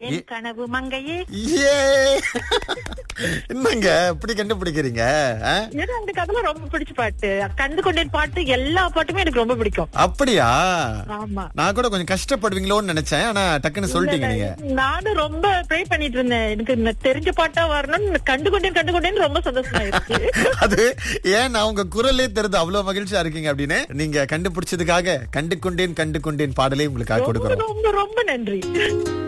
என் கனவு மங்கையே. ஏ என்னங்க இப்படி கண்டுபிடிக்கிறீங்க? ஏன்னா அந்த கதையில ரொம்ப பிடிச்ச பாட்டு, கண்டு கொண்டேன் பாட்டு, எல்லா பாட்டுமே எனக்கு ரொம்ப பிடிக்கும். அப்படியா? ஆமா, நான் கூட கொஞ்சம் கஷ்டப்படுவீங்களோன்னு நினைச்சேன். ஆனா டக்குன்னு சொல்லிட்டீங்க நீங்க. நானும் ரொம்ப ப்ரே பண்ணிட்டு இருந்தேன், எனக்கு தெரிஞ்ச பாட்டா வரணும்னு. கண்டு கொண்டேன் ரொம்ப சந்தோஷமா இருக்கு. அது ஏன் நான் உங்க குரலே தெரிஞ்சு அவ்வளவு மகிழ்ச்சியா இருக்கீங்க அப்படின்னு. நீங்க கண்டுபிடிச்சதுக்காக கண்டு கொண்டேன் பாடலே உங்களுக்காக கொடுக்குறோம். ரொம்ப ரொம்ப நன்றி.